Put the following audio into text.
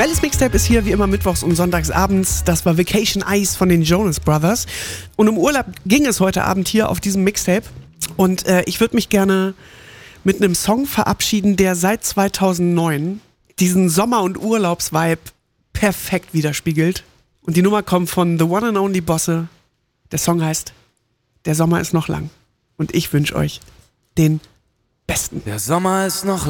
Mellis Mixtape ist hier wie immer mittwochs und sonntags abends. Das war Vacation Ice von den Jonas Brothers. Und um Urlaub ging es heute Abend hier auf diesem Mixtape. Und ich würde mich gerne mit einem Song verabschieden, der seit 2009 diesen Sommer- und Urlaubsvibe perfekt widerspiegelt. Und die Nummer kommt von The One and Only Bosse. Der Song heißt Der Sommer ist noch lang. Und ich wünsche euch den besten. Der Sommer ist noch